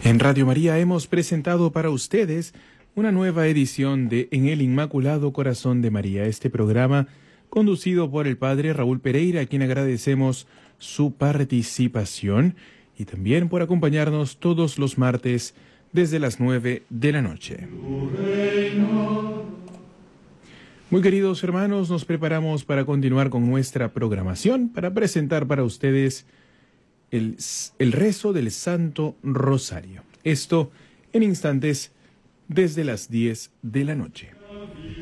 En Radio María hemos presentado para ustedes una nueva edición de En el Inmaculado Corazón de María, este programa conducido por el Padre Raúl Pereira, a quien agradecemos su participación y también por acompañarnos todos los martes desde las 9 de la noche. Muy queridos hermanos, nos preparamos para continuar con nuestra programación, para presentar para ustedes el rezo del Santo Rosario. Esto en instantes desde las 10 de la noche.